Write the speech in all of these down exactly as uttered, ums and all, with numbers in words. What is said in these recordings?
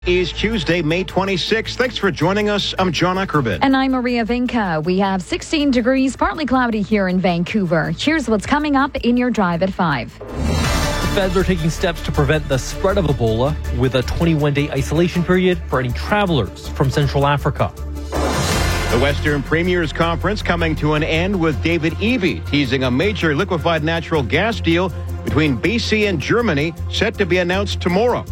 Is Tuesday, May twenty-sixth. Thanks for joining us. I'm John Ackerman. And I'm Maria Vinca. We have sixteen degrees, partly cloudy here in Vancouver. Here's what's coming up in your drive at five. The feds are taking steps to prevent the spread of Ebola with a twenty-one day isolation period for any travelers from Central Africa. The Western Premiers Conference coming to an end with David Eby teasing a major liquefied natural gas deal between B C and Germany set to be announced tomorrow.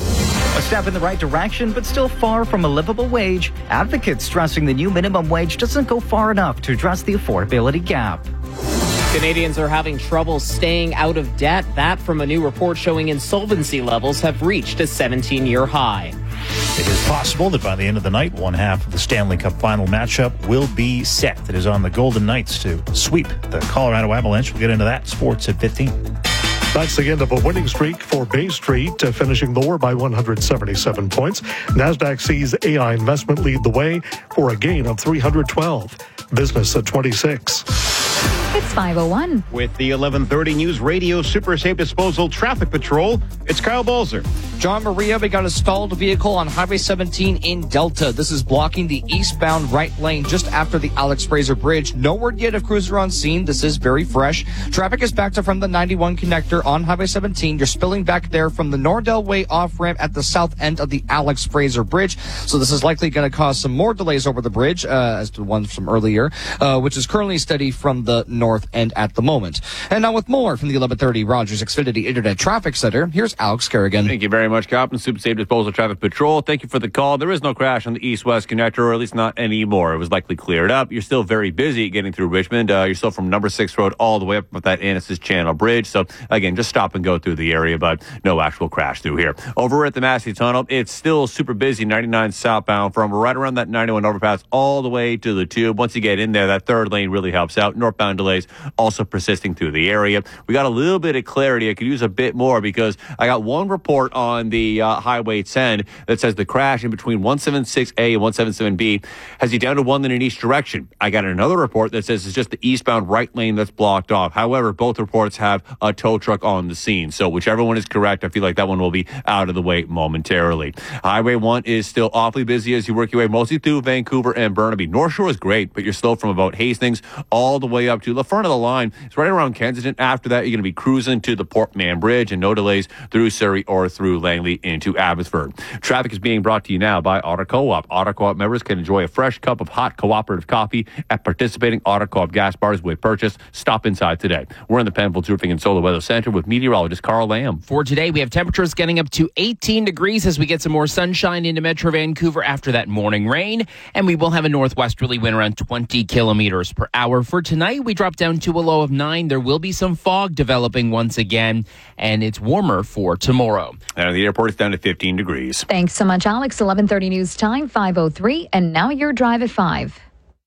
A step in the right direction, but still far from a livable wage. Advocates stressing the new minimum wage doesn't go far enough to address the affordability gap. Canadians are having trouble staying out of debt. That from a new report showing insolvency levels have reached a seventeen-year high. It is possible that by the end of the night, one half of the Stanley Cup final matchup will be set. It is on the Golden Knights to sweep the Colorado Avalanche. We'll get into that. Sports at fifteen. That's the end of a winning streak for Bay Street, uh, finishing lower by one hundred seventy-seven points. NASDAQ sees A I Investment lead the way for a gain of three hundred twelve. Business at twenty-six. It's five oh one. With the eleven thirty News Radio Super Safe Disposal Traffic Patrol, it's Kyle Balzer. John Maria, we got a stalled vehicle on Highway seventeen in Delta. This is blocking the eastbound right lane just after the Alex Fraser Bridge. No word yet of cruiser on scene. This is very fresh. Traffic is backed up from the ninety-one connector on Highway seventeen. You're spilling back there from the Nordell Way off-ramp at the south end of the Alex Fraser Bridge. So this is likely going to cause some more delays over the bridge, uh, as to the ones from earlier, uh, which is currently steady from the north end at the moment. And now with more from the eleven thirty Rogers Xfinity Internet Traffic Center, here's Alex Kerrigan. Thank you very much, Captain. Super Safe Disposal Traffic Patrol. Thank you for the call. There is no crash on the east-west connector, or at least not anymore. It was likely cleared up. You're still very busy getting through Richmond. Uh, you're still from Number six Road all the way up with that Annis's Channel Bridge. So, again, just stop and go through the area, but no actual crash through here. Over at the Massey Tunnel, it's still super busy, ninety-nine southbound from right around that ninety-one overpass all the way to the tube. Once you get in there, that third lane really helps out. Northbound delays also persisting through the area. We got a little bit of clarity. I could use a bit more because I got one report on the uh, Highway ten that says the crash in between one seventy-six A and one seventy-seven B has you down to one lane in each direction. I got another report that says it's just the eastbound right lane that's blocked off. However, both reports have a tow truck on the scene. So whichever one is correct, I feel like that one will be out of the way momentarily. Highway one is still awfully busy as you work your way mostly through Vancouver and Burnaby. North Shore is great, but you're still from about Hastings all the way up to the front of the line. It's right around Kensington. After that, you're going to be cruising to the Port Mann Bridge and no delays through Surrey or through Langley into Abbotsford. Traffic is being brought to you now by Auto Co-op. Auto Co-op members can enjoy a fresh cup of hot cooperative coffee at participating Auto Co-op gas bars with purchase. Stop inside today. We're in the Penfolds Roofing and Solar Weather Center with meteorologist Carl Lamb. For today, we have temperatures getting up to eighteen degrees as we get some more sunshine into Metro Vancouver after that morning rain. And we will have a northwesterly wind around twenty kilometers per hour. For tonight, we drop down to a low of nine. There will be some fog developing once again, and it's warmer for tomorrow. And the airport is down to fifteen degrees. Thanks so much, Alex. eleven thirty News Time, five oh three. And now your drive at five.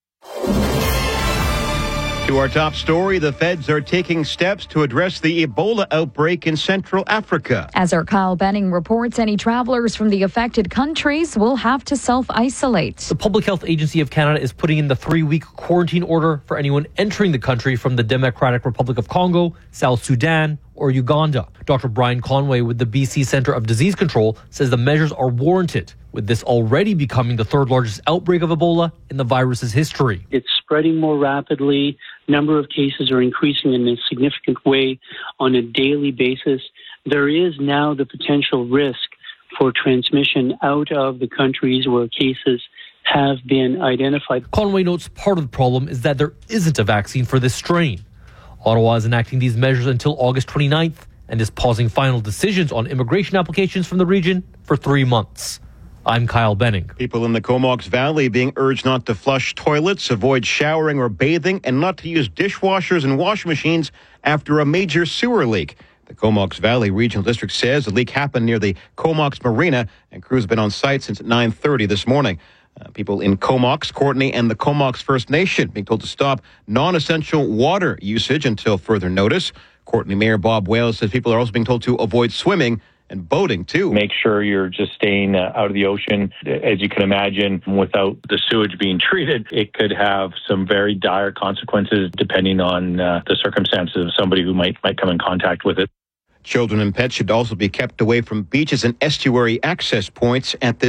To our top story, the feds are taking steps to address the Ebola outbreak in Central Africa. As our Kyle Benning reports, any travelers from the affected countries will have to self-isolate. The Public Health Agency of Canada is putting in the three-week quarantine order for anyone entering the country from the Democratic Republic of Congo, South Sudan, or Uganda. Doctor Brian Conway with the B C Centre of Disease Control says the measures are warranted, with this already becoming the third largest outbreak of Ebola in the virus's history. It's spreading more rapidly. Number of cases are increasing in a significant way on a daily basis. There is now the potential risk for transmission out of the countries where cases have been identified. Conway notes part of the problem is that there isn't a vaccine for this strain. Ottawa is enacting these measures until August twenty-ninth and is pausing final decisions on immigration applications from the region for three months. I'm Kyle Benning. People in the Comox Valley being urged not to flush toilets, avoid showering or bathing, and not to use dishwashers and washing machines after a major sewer leak. The Comox Valley Regional District says the leak happened near the Comox Marina, and crews have been on site since nine thirty this morning. Uh, people in Comox, Courtenay, and the Comox First Nation being told to stop non-essential water usage until further notice. Courtenay Mayor Bob Wales says people are also being told to avoid swimming and boating, too. Make sure you're just staying uh, out of the ocean. As you can imagine, without the sewage being treated, it could have some very dire consequences depending on uh, the circumstances of somebody who might, might come in contact with it. Children and pets should also be kept away from beaches and estuary access points at this